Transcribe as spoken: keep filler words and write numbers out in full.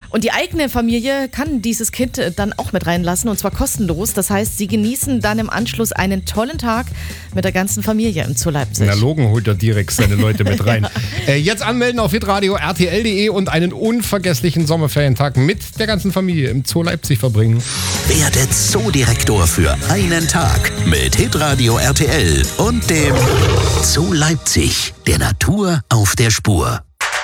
Und die eigene Familie kann dieses Kind dann auch mit reinlassen und zwar kostenlos. Das heißt, sie genießen dann im Anschluss einen tollen Tag mit der ganzen Familie im Zoo Leipzig. Na, Logan holt da direkt seine Leute mit rein. äh, jetzt anmelden auf hitradio r t l punkt d e und einen unvergesslichen Sommerferientag mit der ganzen Familie im Zoo Leipzig verbringen. Werde Zoodirektor für einen Tag mit Hitradio R T L und dem Zoo Leipzig, der Natur auf der Spur.